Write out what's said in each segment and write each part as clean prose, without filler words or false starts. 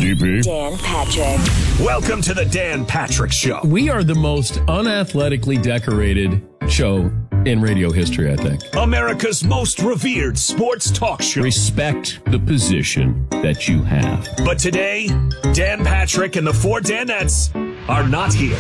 DP. Dan Patrick. Welcome to the Dan Patrick Show. We are the most unathletically decorated show in radio history, I think. America's most revered sports talk show. Respect the position that you have. But today, Dan Patrick and the four Danettes are not here.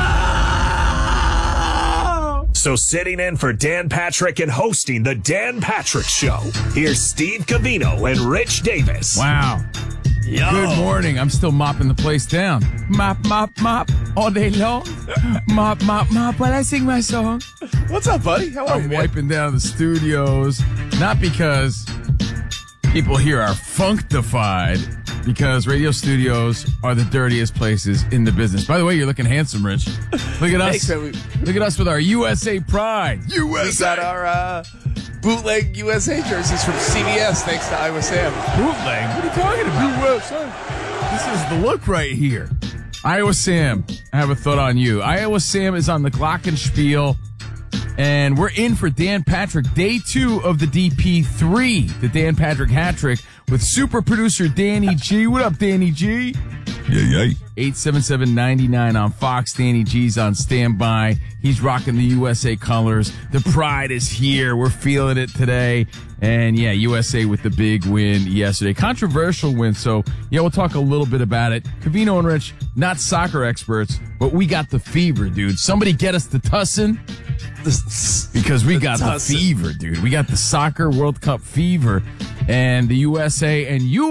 So sitting in for Dan Patrick and hosting the Dan Patrick Show, here's Steve Covino and Rich Davis. Wow. Yo. Good morning. I'm still mopping the place down. Mop, mop, mop all day long. Mop, mop, mop while I sing my song. What's up, buddy? How are you, I'm man? wiping down the studios, not because people here are functified, because radio studios are the dirtiest places in the business. By the way, you're looking handsome, Rich. Look at us. Thanks, man. Look at us with our USA pride. We USA. got our bootleg USA jerseys from CVS, thanks to Iowa Sam. Bootleg? What are you talking about? USA. This is the look right here. Iowa Sam, I have a thought on you. Iowa Sam is on the Glockenspiel, and we're in for Dan Patrick, day 2 of the DP3, the Dan Patrick hat trick, with super producer Danny G. What up, Danny G? Yay. 877-99 on Fox. Danny G's on standby. He's rocking the USA colors. The pride is here. We're feeling it today. And yeah, USA with the big win yesterday. Controversial win. So yeah, we'll talk a little bit about it. Covino and Rich, not soccer experts, but we got the fever, dude. Somebody get us the Tussin. Because we got the fever, dude. We got the soccer World Cup fever. And the USA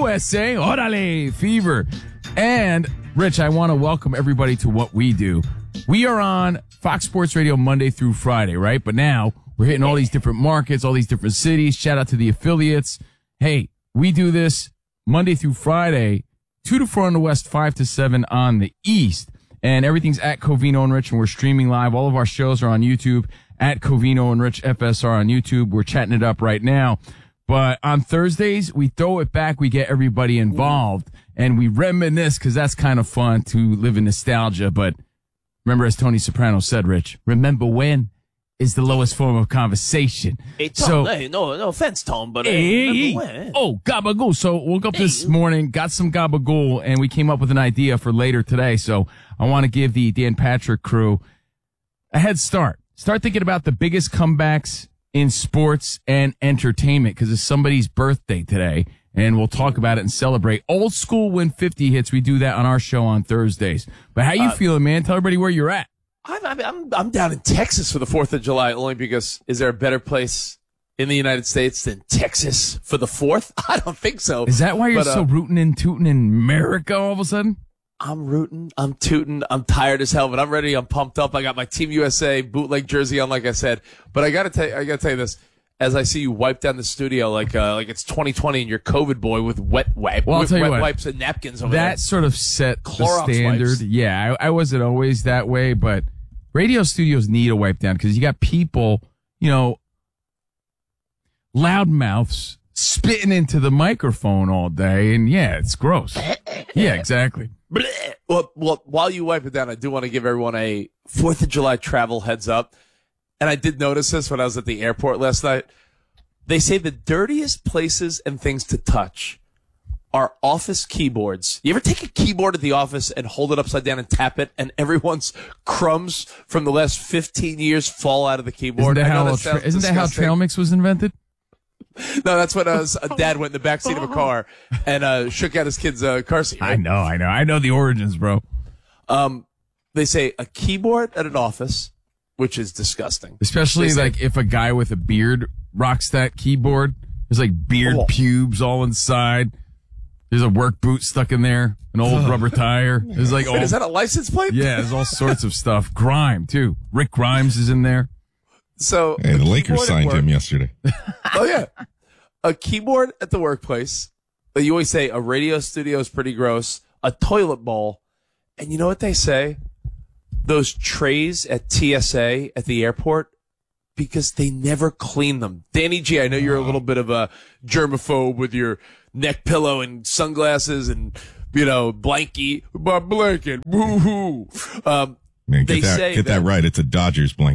orale, fever. And, Rich, I want to welcome everybody to what we do. We are on Fox Sports Radio Monday through Friday, right? But now we're hitting all these different markets, all these different cities. Shout out to the affiliates. Hey, we do this Monday through Friday, 2 to 4 on the West, 5 to 7 on the East. And everything's at Covino and Rich, and we're streaming live. All of our shows are on YouTube, at Covino and Rich FSR on YouTube. We're chatting it up right now. But on Thursdays, we throw it back. We get everybody involved, and we reminisce because that's kind of fun to live in nostalgia. But remember, as Tony Soprano said, Rich, remember when is the lowest form of conversation. Hey, Tom, hey, no offense, Tom, but remember when? Oh, gabagool. So woke up this morning, got some gabagool, and we came up with an idea for later today. So I want to give the Dan Patrick crew a head start. Start thinking about the biggest comebacks in sports and entertainment, because it's somebody's birthday today, and we'll talk about it and celebrate. Old school Win 50 hits. We do that on our show on Thursdays. But how you feeling, man? Tell everybody where you're at. I'm down in Texas for the 4th of July, only because is there a better place in the United States than Texas for the 4th? I don't think so. Is that why you're so rooting and tooting in America all of a sudden? I'm rooting, I'm tooting, I'm tired as hell, but I'm ready, I'm pumped up. I got my Team USA bootleg jersey on, like I said. But I gotta tell you this. As I see you wipe down the studio like it's 2020 and you're COVID boy with wet wipes and napkins over there. That sort of set Clorox the standard. wipes. Yeah, I wasn't always that way, but radio studios need a wipe down because you got people, loudmouths spitting into the microphone all day, and yeah, it's gross. Yeah, exactly. Well, while you wipe it down, I do want to give everyone a 4th of July travel heads up. And I did notice this when I was at the airport last night. They say the dirtiest places and things to touch are office keyboards. You ever take a keyboard at the office and hold it upside down and tap it, and everyone's crumbs from the last 15 years fall out of the keyboard? Isn't that how trail mix was invented? No, that's when a dad went in the backseat of a car and shook out his kid's car seat. Right? I know the origins, bro. They say a keyboard at an office, which is disgusting. Especially if a guy with a beard rocks that keyboard. There's like beard pubes all inside. There's a work boot stuck in there, an old rubber tire. There's like is that a license plate? Yeah, there's all sorts of stuff. Grime too. Rick Grimes is in there. So hey, the Lakers signed him yesterday. Oh yeah, a keyboard at the workplace. You always say a radio studio is pretty gross. A toilet bowl, and you know what they say? Those trays at TSA at the airport, because they never clean them. Danny G, I know you're a little bit of a germaphobe with your neck pillow and sunglasses and blankie, my blanket, woohoo. Man, get that right. It's a Dodgers blankie.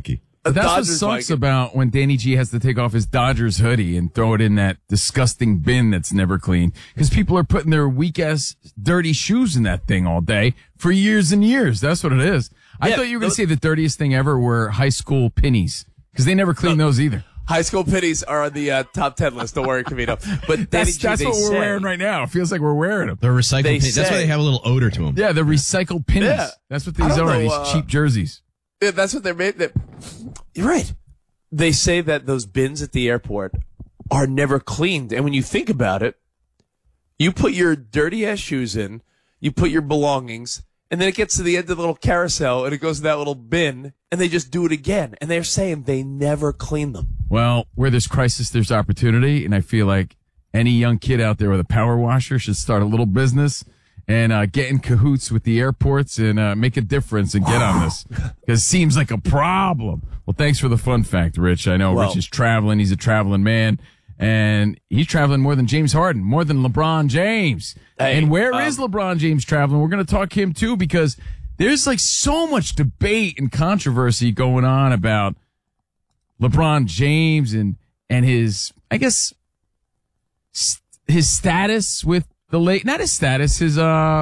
But that's what Dodgers sucks like it. about when Danny G has to take off his Dodgers hoodie and throw it in that disgusting bin that's never clean. Because people are putting their weak-ass dirty shoes in that thing all day for years and years. That's what it is. I Yeah, thought you were going to say the dirtiest thing ever were high school pennies. Because they never clean those either. High school pennies are on the top 10 list. Don't worry, Camino. But Danny G, That's they what we're say- wearing right now. It feels like we're wearing them. They're recycled. They That's why say- they have a little odor to them. Yeah, they're recycled pennies. Yeah. That's what I these don't are, know, these cheap jerseys. Yeah, that's what they're made. You're right. They say that those bins at the airport are never cleaned. And when you think about it, you put your dirty ass shoes in, you put your belongings, and then it gets to the end of the little carousel and it goes to that little bin and they just do it again. And they're saying they never clean them. Well, where there's crisis, there's opportunity. And I feel like any young kid out there with a power washer should start a little business and get in cahoots with the airports and make a difference and get on this. Because it seems like a problem. Well, thanks for the fun fact, Rich. I know Well- Rich is traveling. He's a traveling man. And he's traveling more than James Harden, more than LeBron James. Hey, and where is LeBron James traveling? We're going to talk him too because there's like so much debate and controversy going on about LeBron James and his, I guess, his status with the not his status, his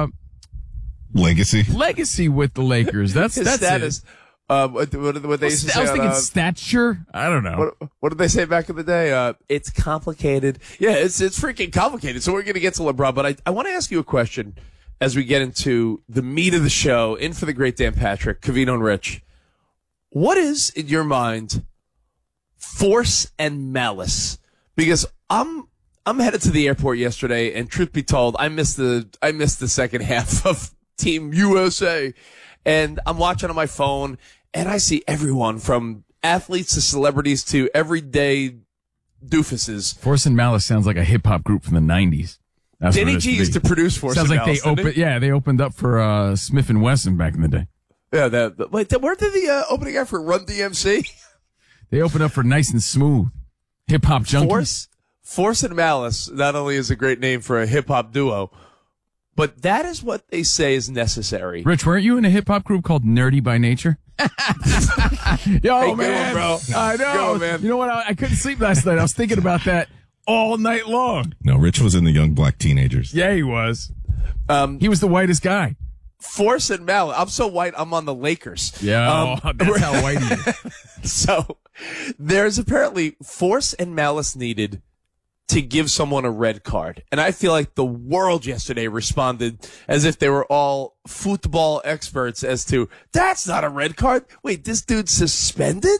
Legacy. legacy with the Lakers. That's His that's status. it. What they used to say I was on, thinking stature. I don't know. what did they say back in the day? It's complicated. Yeah, it's freaking complicated. So we're going to get to LeBron, but I want to ask you a question as we get into the meat of the show, in for the great Dan Patrick, Covino and Rich. What is, in your mind, force and malice? Because I'm headed to the airport yesterday, and truth be told, I missed the second half of Team USA, and I'm watching on my phone, and I see everyone from athletes to celebrities to everyday doofuses. Force and Malice sounds like a hip hop group from the '90s. That's what Danny it is G to used be. to produce Force Sounds and like Malice, they didn't opened. he? Yeah, they opened up for Smith and Wesson back in the day. Yeah, wait, weren't they the opening act for Run DMC? They opened up for Nice and Smooth, hip hop junkies. Force and Malice not only is a great name for a hip hop duo, but that is what they say is necessary. Rich, weren't you in a hip hop group called Nerdy by Nature? Yo, Hey, good one, man, bro. I know. Go, man. You know what? I couldn't sleep last night. I was thinking about that all night long. No, Rich was in the Young Black Teenagers. Yeah, he was. He was the whitest guy. Force and Malice. I'm so white, I'm on the Lakers. Yeah, that's how white he is. So there's apparently force and malice needed to give someone a red card. And I feel like the world yesterday responded as if they were all football experts as to, that's not a red card. Wait, this dude's suspended?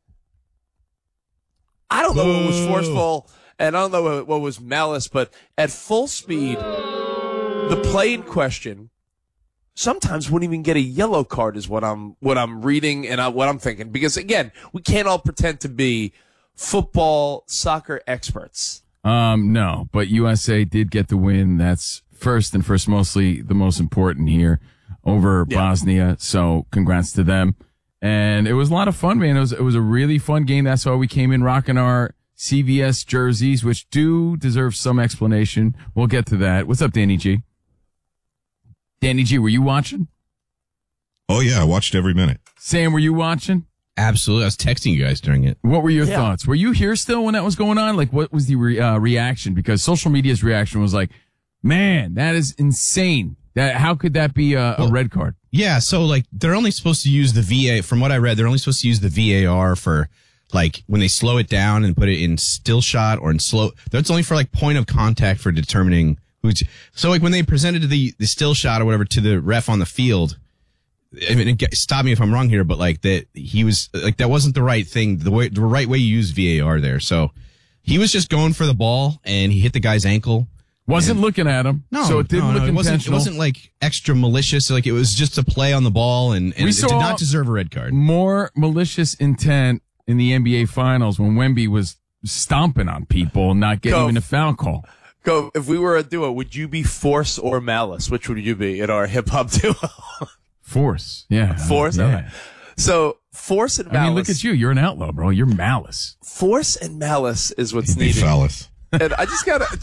I don't know what was forceful, and I don't know what was malice, but at full speed, the play in question sometimes wouldn't even get a yellow card is what I'm reading and what I'm thinking. Because again, we can't all pretend to be football, soccer experts. No, but USA did get the win. That's mostly the most important here over Bosnia. So congrats to them. And it was a lot of fun, man. It was a really fun game. That's why we came in rocking our CVS jerseys, which do deserve some explanation. We'll get to that. What's up, Danny G? Danny G, were you watching? Oh, yeah, I watched every minute. Sam, were you watching? Absolutely. I was texting you guys during it. What were your thoughts? Were you here still when that was going on? Like, what was the reaction? Because social media's reaction was like, man, that is insane. How could that be a red card? Yeah, so like they're only supposed to use the VA. From what I read, they're only supposed to use the VAR for like when they slow it down and put it in still shot or in slow. That's only for like point of contact for determining who's. So like when they presented the still shot or whatever to the ref on the field. I mean, stop me if I'm wrong here, but like that he was like that wasn't the right thing. The right way you use VAR there. So he was just going for the ball and he hit the guy's ankle. Wasn't looking at him. No, so it didn't look intentional. It wasn't like extra malicious. Like it was just a play on the ball, and it did not deserve a red card. More malicious intent in the NBA Finals when Wemby was stomping on people and not getting even a foul call. Go. If we were a duo, would you be force or malice? Which would you be in our hip hop duo? Force. Yeah. Force. Yeah. Okay. So force and malice. I mean, look at you. You're an outlaw, bro. You're malice. Force and malice is what's Be needed. phallus. And I just gotta.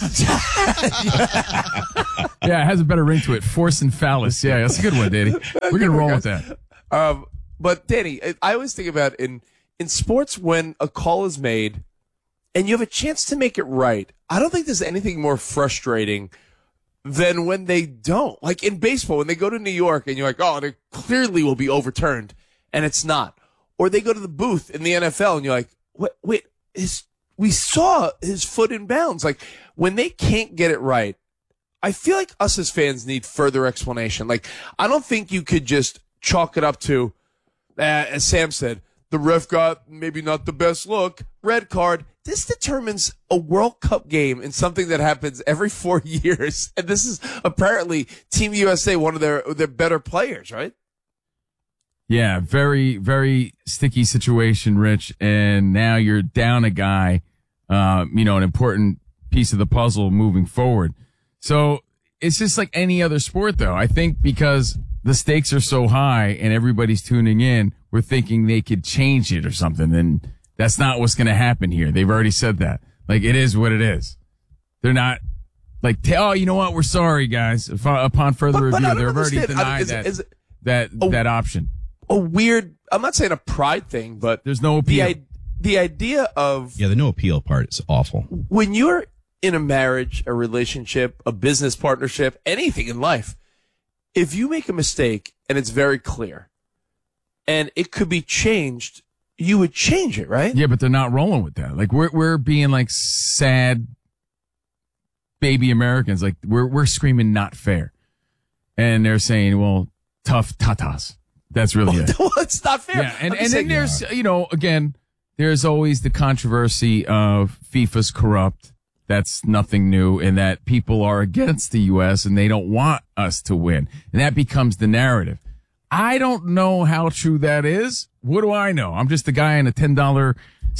Yeah, it has a better ring to it. Force and phallus. Yeah, that's a good one, Danny. We're gonna roll with that. But Danny, I always think about in in sports, when a call is made and you have a chance to make it right, I don't think there's anything more frustrating than when they don't. Like in baseball, when they go to New York and you're like, oh, they clearly will be overturned, and it's not. Or they go to the booth in the NFL and you're like, wait, we saw his foot in bounds. Like, when they can't get it right, I feel like us as fans need further explanation. Like, I don't think you could just chalk it up to, as Sam said, the ref got maybe not the best look, red card. This determines a World Cup game in something that happens every 4 years. And this is apparently Team USA, one of their better players, right? Yeah, very, very sticky situation, Rich. And now you're down a guy, an important piece of the puzzle moving forward. So it's just like any other sport, though. I think because the stakes are so high and everybody's tuning in, we're thinking they could change it or something. And that's not what's going to happen here. They've already said that. Like, it is what it is. They're not like, oh, you know what? We're sorry, guys. Upon further review, they've already denied that option. A weird, I'm not saying a pride thing, but there's no appeal. The idea of the no appeal part is awful. When you're in a marriage, a relationship, a business partnership, anything in life, if you make a mistake and it's very clear and it could be changed, you would change it, right? Yeah, but they're not rolling with that. Like, we're being like sad baby Americans. Like, we're screaming not fair. And they're saying, well, tough tatas. That's really it. Well, it's not fair. Yeah, and then there's, again, there's always the controversy of FIFA's corrupt. That's nothing new, and that people are against the U.S. and they don't want us to win. And that becomes the narrative. I don't know how true that is. What do I know? I'm just a guy in a $10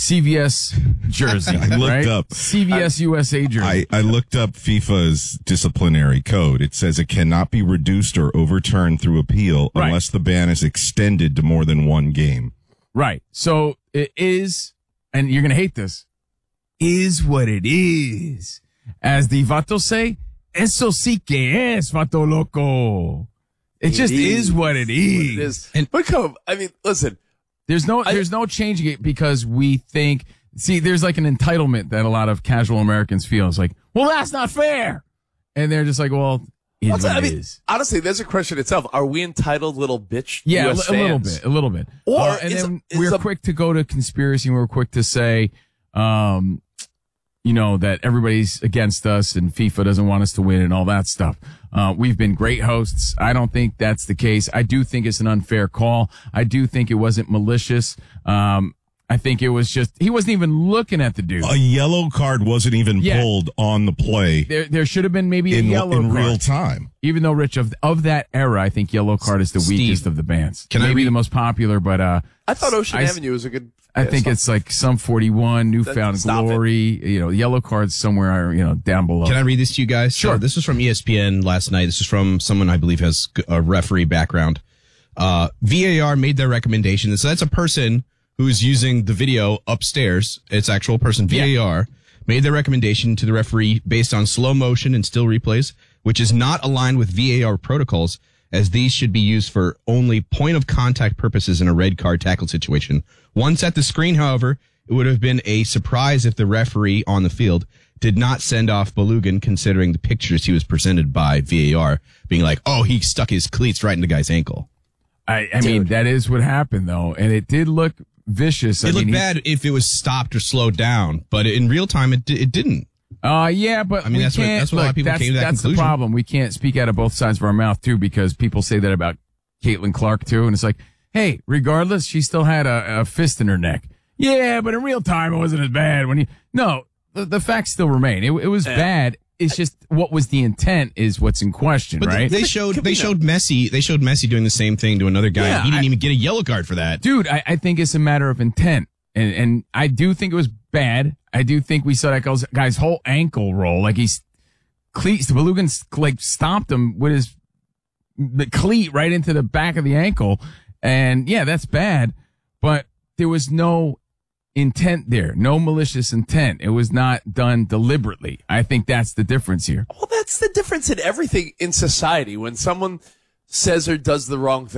CVS jersey, I looked right? up CVS USA jersey. I looked up FIFA's disciplinary code. It says it cannot be reduced or overturned through appeal unless the ban is extended to more than one game. Right. So it is, and you're going to hate this, is what it is. As the Vatos say, eso sí que es, Vato Loco. It just is what it is. And listen. There's no changing it because we think, there's like an entitlement that a lot of casual Americans feel. It's like, well, that's not fair. And they're just like, well, it is. Honestly, there's a question itself. Are we entitled little bitch? Yeah, US a little bit. Or and then we're quick to go to conspiracy and we're quick to say, that everybody's against us and FIFA doesn't want us to win and all that stuff. We've been great hosts. I don't think that's the case. I do think it's an unfair call. I do think it wasn't malicious. I think it was just, he wasn't even looking at the dude. A yellow card wasn't even pulled on the play. There should have been maybe a yellow card. In real time. Even though, Rich, of that era, I think yellow card is the weakest of the bans. Maybe the most popular, but I thought Ocean Avenue was a good. I think it's like some 41, Newfound Glory, yellow cards somewhere, down below. Can I read this to you guys? Sure. So this was from ESPN last night. This is from someone I believe has a referee background. VAR made their recommendation. So that's a person who's using the video upstairs. It's actual person. VAR made their recommendation to the referee based on slow motion and still replays, which is not aligned with VAR protocols, as these should be used for only point of contact purposes in a red card tackle situation. Once at the screen, however, it would have been a surprise if the referee on the field did not send off Balogun, considering the pictures he was presented by VAR, being like, oh, he stuck his cleats right in the guy's ankle. I mean, that is what happened, though, and it did look vicious. It looked bad if it was stopped or slowed down, but in real time, it didn't. Yeah, but I mean, that's what a lot of people came to that conclusion. That's the problem. We can't speak out of both sides of our mouth, too, because people say that about Caitlin Clark, too, and it's like, hey, regardless, she still had a fist in her neck. Yeah, but in real time, it wasn't as bad. The facts still remain. It was bad. It's just what was the intent is what's in question, but right? They showed Messi doing the same thing to another guy. Yeah, he didn't even get a yellow card for that. Dude, I think it's a matter of intent. And I do think it was bad. I do think we saw that guy's whole ankle roll. Like Balogun like stomped him with the cleat right into the back of the ankle. And yeah, that's bad. But there was no intent there. No malicious intent. It was not done deliberately. I think that's the difference here. Well, that's the difference in everything in society. When someone says or does the wrong thing,